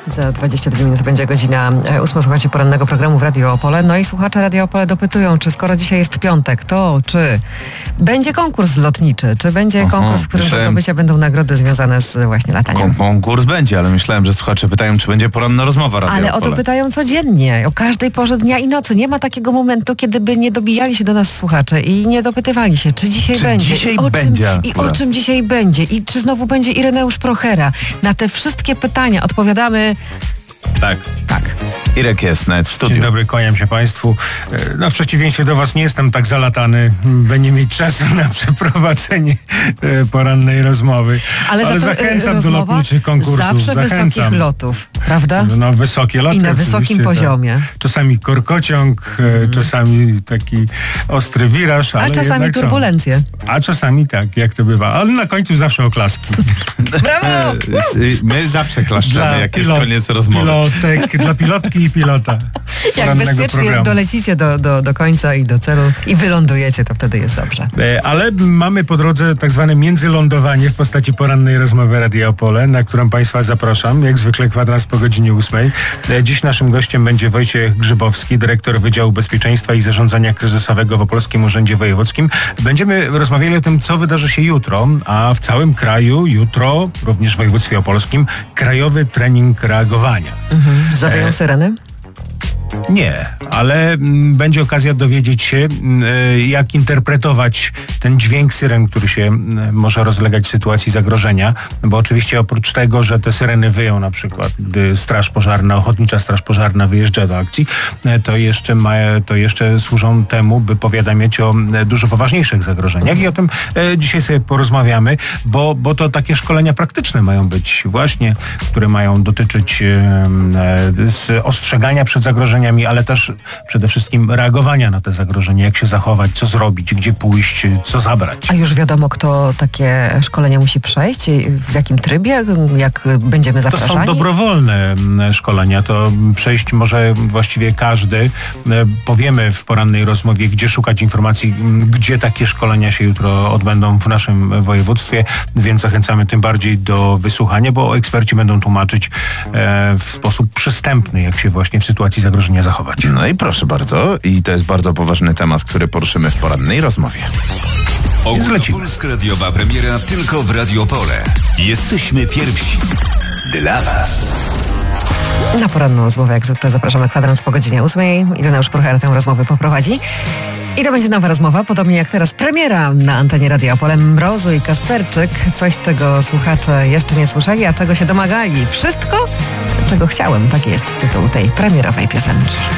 Za 22 minuty będzie godzina 8. Słuchacie porannego programu w Radio Opole. No i słuchacze Radio Opole dopytują, czy skoro dzisiaj jest piątek, to czy będzie konkurs lotniczy, czy będzie konkurs, w którym do zdobycia będą nagrody związane z właśnie lataniem. Konkurs będzie, ale myślałem, że słuchacze pytają, czy będzie poranna rozmowa Radio Ale Opole. o to pytają codziennie, o każdej porze dnia i nocy. Nie ma takiego momentu, kiedy by nie dobijali się do nas słuchacze i nie dopytywali się, czy dzisiaj będzie. O czym dzisiaj będzie. I czy znowu będzie Ireneusz Prochera. Na te wszystkie pytania odpowiadamy... Tak. Irek jest nawet w studiu. Dzień dobry, kłaniam się Państwu. No, w przeciwieństwie do Was nie jestem tak zalatany, by nie mieć czasu na przeprowadzenie porannej rozmowy. Ale zachęcam do lotniczych konkursów. Zawsze wysokich lotów, prawda? No, wysokie loty. I na wysokim poziomie. Czasami korkociąg, czasami taki ostry wiraż. A czasami turbulencje. A czasami tak, jak to bywa. Ale na końcu zawsze oklaski. Brawo! My zawsze klaszczemy, jak jest koniec rozmowy. Dla pilotki i pilota. Jak bezpiecznie dolecicie do końca i do celu i wylądujecie, to wtedy jest dobrze. Ale mamy po drodze tak zwane międzylądowanie w postaci porannej rozmowy Radio Opole, na którą Państwa zapraszam, jak zwykle kwadrans po godzinie 8. Dziś naszym gościem będzie Wojciech Grzybowski, dyrektor Wydziału Bezpieczeństwa i Zarządzania Kryzysowego w Opolskim Urzędzie Wojewódzkim. Będziemy rozmawiali o tym, co wydarzy się jutro, a w całym kraju jutro, również w województwie opolskim, krajowy trening reagowania. Zawiją syreny? Nie, ale będzie okazja dowiedzieć się, jak interpretować ten dźwięk syren, który się może rozlegać w sytuacji zagrożenia, bo oczywiście oprócz tego, że te syreny wyją na przykład, gdy Straż Pożarna, Ochotnicza Straż Pożarna wyjeżdża do akcji, to jeszcze służą temu, by powiadamiać o dużo poważniejszych zagrożeniach i o tym dzisiaj sobie porozmawiamy, bo to takie szkolenia praktyczne mają być właśnie, które mają dotyczyć ostrzegania przed zagrożeniami, ale też przede wszystkim reagowania na te zagrożenia, jak się zachować, co zrobić, gdzie pójść, co zabrać. A już wiadomo, kto takie szkolenia musi przejść? W jakim trybie? Jak będziemy zapraszani? To są dobrowolne szkolenia. To przejść może właściwie każdy. Powiemy w porannej rozmowie, gdzie szukać informacji, gdzie takie szkolenia się jutro odbędą w naszym województwie, więc zachęcamy tym bardziej do wysłuchania, bo eksperci będą tłumaczyć w sposób przystępny, jak się właśnie w sytuacji zagrożenia zachować. No i proszę bardzo, i to jest bardzo poważny temat, który poruszymy w porannej rozmowie. Ogólnopolska radiowa premiera tylko w Radio Opole. Jesteśmy pierwsi dla Was. Na poranną rozmowę, jak zwykle, zapraszamy kwadrans po godzinie 8. Ireneusz Prochera tę rozmowę poprowadzi. I to będzie nowa rozmowa, podobnie jak teraz premiera na antenie Radia Opole. Mrozu i Kasperczyk. Coś, czego słuchacze jeszcze nie słyszeli, a czego się domagali. Wszystko, czego chciałem. Taki jest tytuł tej premierowej piosenki.